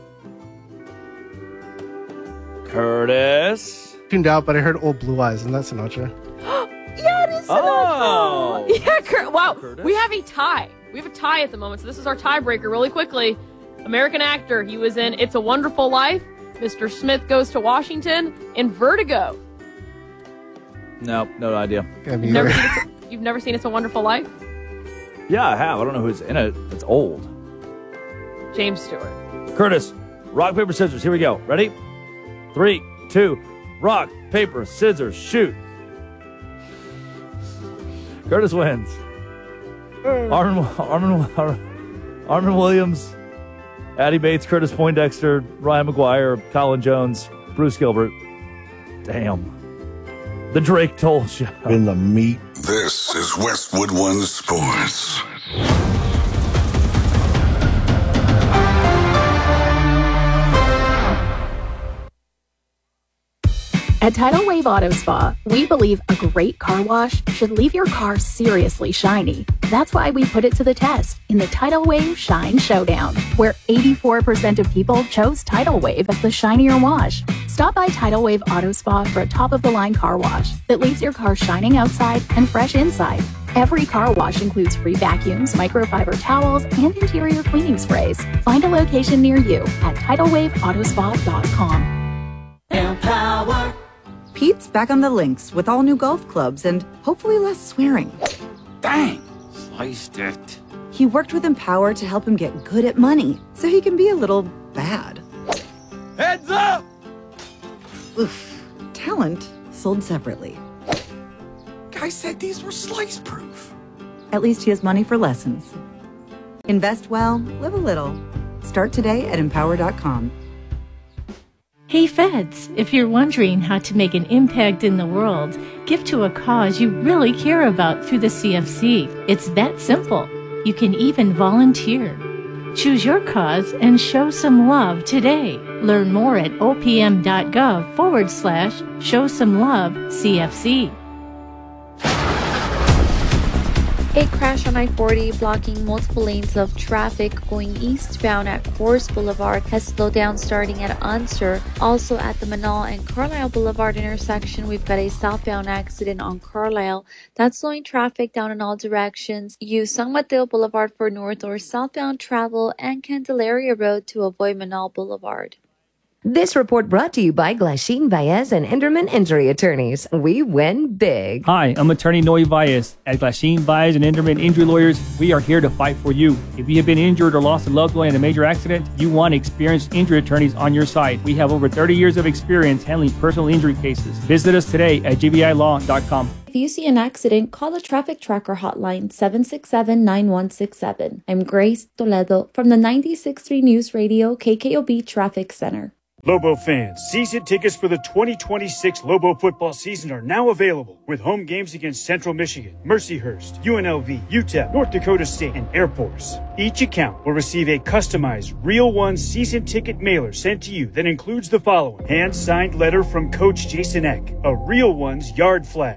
Curtis. Tuned out, but I heard Old Blue Eyes, and that's Sinatra. Yeah, it is Sinatra. Oh. Yeah, wow. Curtis. We have a tie. We have a tie at the moment, so this is our tiebreaker really quickly. American actor. He was in It's a Wonderful Life, Mr. Smith Goes to Washington, and Vertigo. No idea. You've never seen It's a Wonderful Life? Yeah, I have. I don't know who's in it. It's old. James Stewart. Curtis, rock, paper, scissors. Here we go. Ready? 3, 2, rock, paper, scissors, shoot. Curtis wins. Armin Williams, Addie Bates, Curtis Poindexter, Ryan McGuire, Colin Jones, Bruce Gilbert. Damn. The Drake Toll Show. In the meat. This is Westwood One Sports. At Tidal Wave Auto Spa, we believe a great car wash should leave your car seriously shiny. That's why we put it to the test in the Tidal Wave Shine Showdown, where 84% of people chose Tidal Wave as the shinier wash. Stop by Tidal Wave Auto Spa for a top-of-the-line car wash that leaves your car shining outside and fresh inside. Every car wash includes free vacuums, microfiber towels, and interior cleaning sprays. Find a location near you at TidalWaveAutospa.com. Empower. Pete's back on the links with all new golf clubs and hopefully less swearing. Dang, sliced it. He worked with Empower to help him get good at money so he can be a little bad. Heads up! Oof. Talent sold separately. Guy said these were slice proof. At least he has money for lessons. Invest well, live a little. Start today at Empower.com. Hey Feds, if you're wondering how to make an impact in the world, give to a cause you really care about through the CFC. It's that simple. You can even volunteer. Choose your cause and show some love today. Learn more at opm.gov/show-some-love-CFC. A crash on I-40 blocking multiple lanes of traffic going eastbound at Forest Boulevard has slowed down starting at Unser. Also at the Manal and Carlisle Boulevard intersection, we've got a southbound accident on Carlisle that's slowing traffic down in all directions. Use San Mateo Boulevard for north or southbound travel and Candelaria Road to avoid Manal Boulevard. This report brought to you by Glasheen Baez and Enderman Injury Attorneys. We win big. Hi, I'm attorney Noe Baez. At Glasheen Baez and Enderman Injury Lawyers, we are here to fight for you. If you have been injured or lost a loved one in a major accident, you want experienced injury attorneys on your side. We have over 30 years of experience handling personal injury cases. Visit us today at gbilaw.com. If you see an accident, call the Traffic Tracker hotline 767-9167. I'm Grace Toledo from the 96.3 News Radio KKOB Traffic Center. Lobo fans, season tickets for the 2026 Lobo football season are now available with home games against Central Michigan, Mercyhurst, UNLV, UTEP, North Dakota State, and Air Force. Each account will receive a customized Real One season ticket mailer sent to you that includes the following: hand-signed letter from Coach Jason Eck, a Real One's yard flag.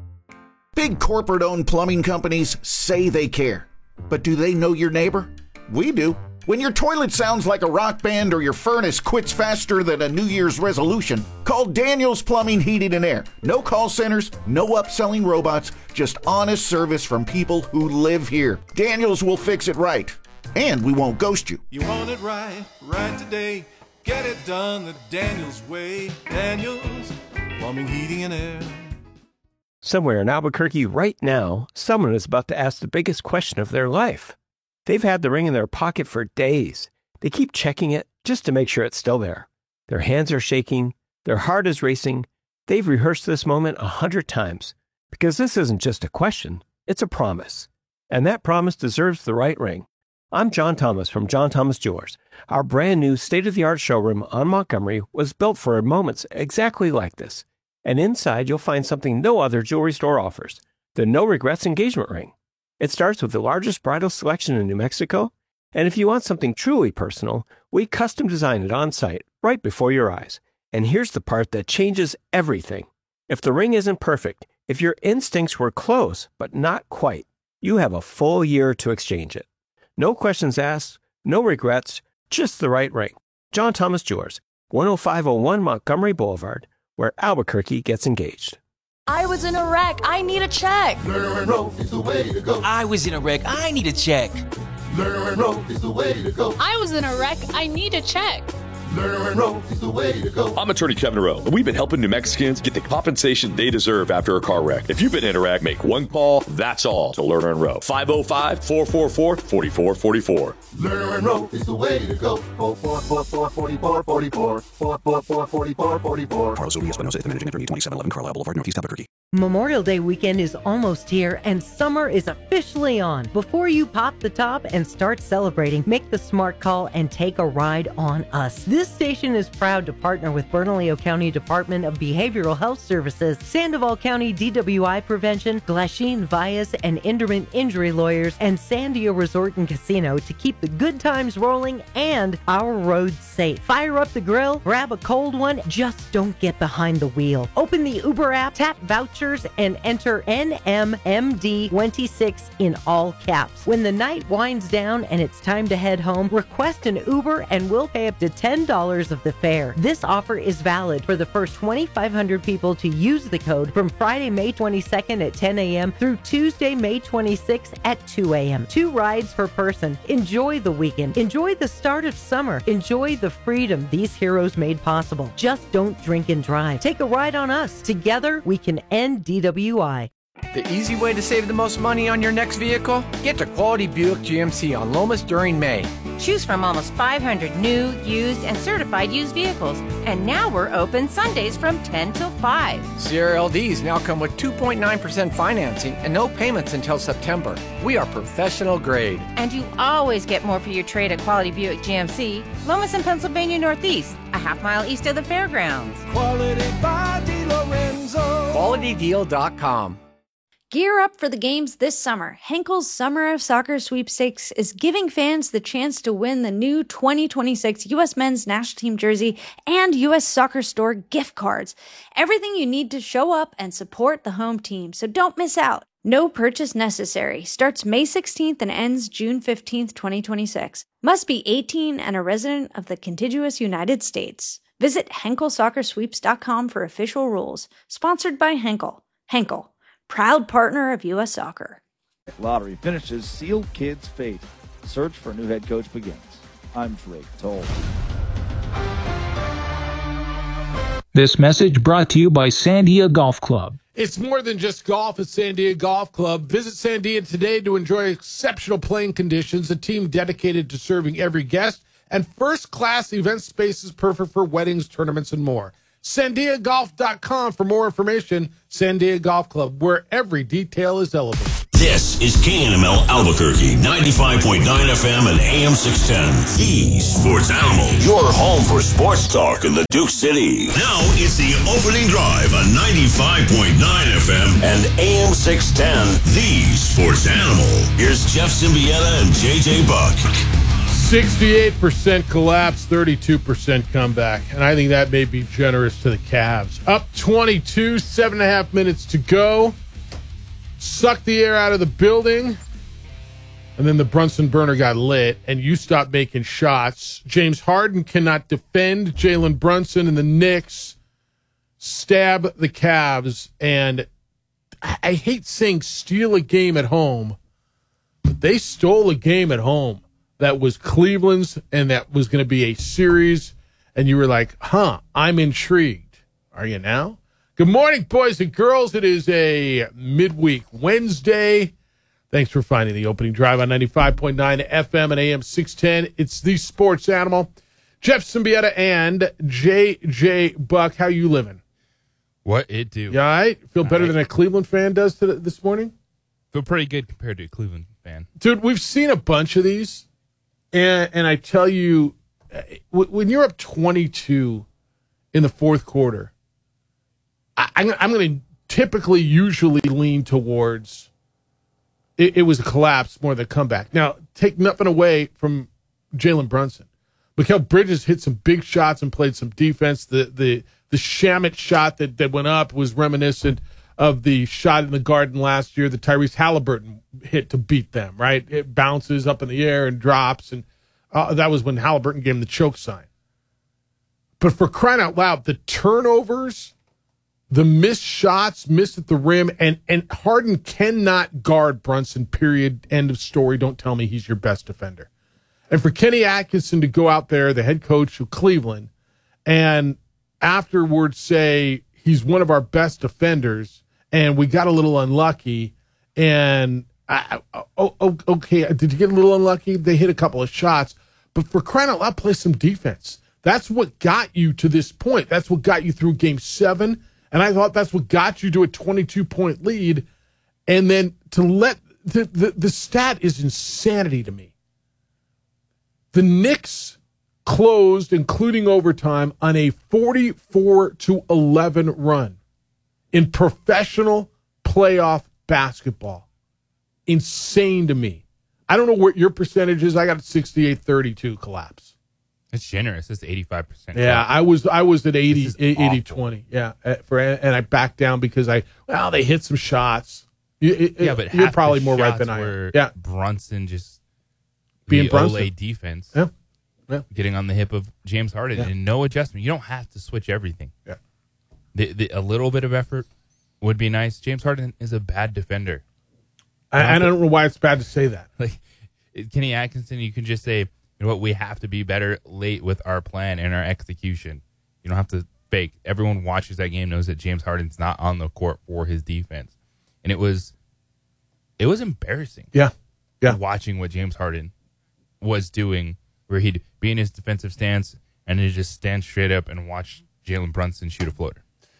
Big corporate-owned plumbing companies say they care, but do they know your neighbor? We do. When your toilet sounds like a rock band or your furnace quits faster than a New Year's resolution, call Daniels Plumbing, Heating, and Air. No call centers, no upselling robots, just honest service from people who live here. Daniels will fix it right, and we won't ghost you. You want it right, right today. Get it done the Daniels way. Daniels Plumbing, Heating, and Air. Somewhere in Albuquerque right now, someone is about to ask the biggest question of their life. They've had the ring in their pocket for days. They keep checking it just to make sure it's still there. Their hands are shaking. Their heart is racing. They've rehearsed this moment 100 times because this isn't just a question, it's a promise. And that promise deserves the right ring. I'm John Thomas from John Thomas Jewelers. Our brand new state-of-the-art showroom on Montgomery was built for moments exactly like this. And inside you'll find something no other jewelry store offers, the No Regrets engagement ring. It starts with the largest bridal selection in New Mexico, and if you want something truly personal, we custom design it on site, right before your eyes. And here's the part that changes everything. If the ring isn't perfect, if your instincts were close, but not quite, you have a full year to exchange it. No questions asked, no regrets, just the right ring. John Thomas Jewelers, 10501 Montgomery Boulevard, where Albuquerque gets engaged. I was in a wreck. I need a check. Lerner and Rowe is the way to go. I was in a wreck. I need a check. Lerner and Rowe is the way to go. I was in a wreck. I need a check. Lerner and Rowe is the way to go. I'm attorney Kevin Rowe, and we've been helping New Mexicans get the compensation they deserve after a car wreck. If you've been in a wreck, make one call. That's all to Lerner and Rowe. 505-444-4444. Lerner and Rowe is the way to go. 444-4444. 444-4444. Carlos Urias Espinosa, the managing attorney, 2711 Carlisle Boulevard, Northeast Albuquerque. Memorial Day weekend is almost here and summer is officially on. Before you pop the top and start celebrating, make the smart call and take a ride on us. This station is proud to partner with Bernalillo County Department of Behavioral Health Services, Sandoval County DWI Prevention, Glasheen Valles and Enderman Injury Lawyers, and Sandia Resort and Casino to keep the good times rolling and our roads safe. Fire up the grill, grab a cold one, just don't get behind the wheel. Open the Uber app, tap vouchers, and enter NMMD26 in all caps. When the night winds down and it's time to head home, request an Uber and we'll pay up to $10 of the fare. This offer is valid for the first 2,500 people to use the code from Friday, May 22nd at 10 a.m. through Tuesday, May 26th at 2 a.m. 2 rides per person. Enjoy the weekend. Enjoy the start of summer. Enjoy the freedom these heroes made possible. Just don't drink and drive. Take a ride on us. Together, we can end DWI. The easy way to save the most money on your next vehicle? Get to Quality Buick GMC on Lomas during May. Choose from almost 500 new, used, and certified used vehicles. And now we're open Sundays from 10 till 5. CRLDs now come with 2.9% financing and no payments until September. We are professional grade. And you always get more for your trade at Quality Buick GMC, Lomas and Pennsylvania Northeast, a half-mile east of the fairgrounds. Quality by DiLorenzo. QualityDeal.com. Gear up for the games this summer. Henkel's Summer of Soccer Sweepstakes is giving fans the chance to win the new 2026 U.S. Men's National Team jersey and U.S. Soccer Store gift cards. Everything you need to show up and support the home team, so don't miss out. No purchase necessary. Starts May 16th and ends June 15th, 2026. Must be 18 and a resident of the contiguous United States. Visit HenkelSoccerSweeps.com for official rules. Sponsored by Henkel. Henkel, proud partner of U.S. Soccer. Lottery finishes, sealed kids' fate. Search for a new head coach begins. I'm Drake Toll. This message brought to you by Sandia Golf Club. It's more than just golf at Sandia Golf Club. Visit Sandia today to enjoy exceptional playing conditions, a team dedicated to serving every guest, and first-class event spaces perfect for weddings, tournaments, and more. SandiaGolf.com for more information. Sandia Golf Club, where every detail is elevated. This is KNML Albuquerque, 95.9 FM and AM 610. The Sports Animal, your home for sports talk in the Duke City. Now it's the opening drive on 95.9 FM and AM 610. The Sports Animal. Here's Jeff Symbieta and JJ Buck. 68% collapse, 32% comeback. And I think that may be generous to the Cavs. Up 22, 7.5 minutes to go. Suck the air out of the building. And then the Brunson burner got lit, and you stopped making shots. James Harden cannot defend Jalen Brunson, and the Knicks stab the Cavs. And I hate saying steal a game at home, but they stole a game at home that was Cleveland's, and that was going to be a series. And you were like, I'm intrigued. Are you now? Good morning, boys and girls. It is a midweek Wednesday. Thanks for finding the opening drive on 95.9 FM and AM 610. It's the Sports Animal. Jeff Symbieta and JJ Buck. How you living? What it do? You all right? Feel better than a Cleveland fan does this morning? Feel pretty good compared to a Cleveland fan. Dude, we've seen a bunch of these. And I tell you, when you're up 22 in the fourth quarter, I'm going to typically usually lean towards it was a collapse more than a comeback. Now, take nothing away from Jalen Brunson. Mikal Bridges hit some big shots and played some defense. The Shamet shot that went up was reminiscent of the shot in the Garden last year that Tyrese Halliburton hit to beat them, right? It bounces up in the air and drops, and that was when Halliburton gave him the choke sign. But for crying out loud, the turnovers, the missed shots, missed at the rim, and Harden cannot guard Brunson, period, end of story. Don't tell me he's your best defender. And for Kenny Atkinson to go out there, the head coach of Cleveland, and afterwards say he's one of our best defenders, and we got a little unlucky, and okay, did you get a little unlucky? They hit a couple of shots, but for crying out loud, play some defense. That's what got you to this point. That's what got you through Game 7, and I thought that's what got you to a 22-point lead, and then to let the stat is insanity to me. The Knicks closed, including overtime, on a 44-11 run in professional playoff basketball. Insane to me. I don't know what your percentage is. I got a 68-32 collapse. It's generous. It's 85%. Yeah, I was at 80-20. Yeah, and I backed down because they hit some shots. But you're probably more right than I am. Yeah, Brunson just being Brunson. Olay defense. Yeah, getting on the hip of James Harden and no adjustment. You don't have to switch everything. Yeah, a little bit of effort would be nice. James Harden is a bad defender. I don't know why it's bad to say that. Like Kenny Atkinson, you can just say, you know what, we have to be better late with our plan and our execution. You don't have to fake. Everyone watches that game knows that James Harden's not on the court for his defense. And it was embarrassing. Yeah. Watching what James Harden was doing, where he'd be in his defensive stance and then just stand straight up and watch Jalen Brunson shoot a floater.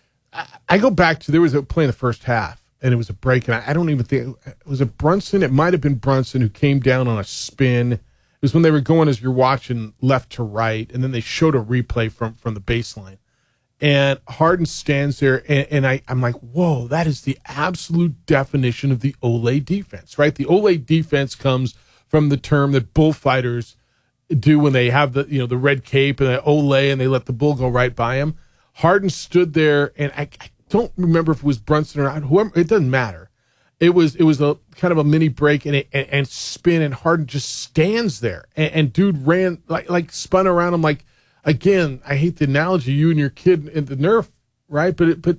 I go back to, there was a play in the first half, and it was a break, and I don't even think, was it Brunson? It might have been Brunson who came down on a spin. It was when they were going, as you're watching, left to right, and then they showed a replay from the baseline. And Harden stands there, and I'm like, whoa, that is the absolute definition of the Olay defense, right? The Olay defense comes from the term that bullfighters do when they have the red cape and the Olay, and they let the bull go right by him. Harden stood there, and I don't remember if it was Brunson or not. Whoever, it doesn't matter. It was a kind of a mini break and spin, and Harden just stands there, and dude ran like spun around him like. Again, I hate the analogy, you and your kid in the Nerf, right? But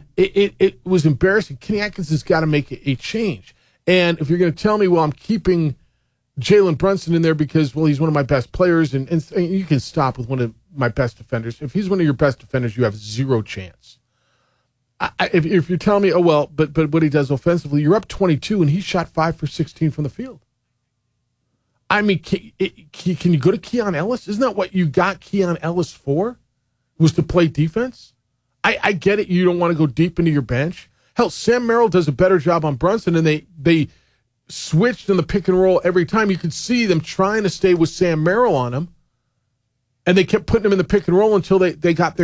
it was embarrassing. Kenny Atkinson's got to make a change. And if you're going to tell me, well, I'm keeping Jalen Brunson in there because, well, he's one of my best players, and you can stop with one of my best defenders. If he's one of your best defenders, you have zero chance. If you're telling me, oh, well, but what he does offensively, you're up 22, and he shot 5 for 16 from the field. I mean, can you go to Keon Ellis? Isn't that what you got Keon Ellis for? Was to play defense? I get it. You don't want to go deep into your bench. Hell, Sam Merrill does a better job on Brunson, and they switched in the pick and roll every time. You could see them trying to stay with Sam Merrill on him, and they kept putting him in the pick and roll until they got their